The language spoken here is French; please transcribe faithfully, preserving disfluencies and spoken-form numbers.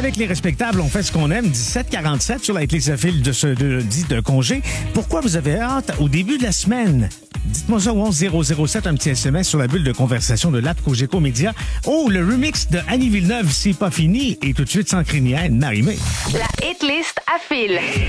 avec les respectables, on fait ce qu'on aime. dix-sept quarante-sept sur la hitlist de fil de ce de, dit de congé. Pourquoi vous avez hâte au début de la semaine? Dites-moi ça au onze zéro zéro sept, un petit S M S sur la bulle de conversation de l'app Cogeco Média. Oh, le remix de Annie Villeneuve, c'est pas fini. Et tout de suite, sans crinière, Marie-Mé. La hitlist à fil.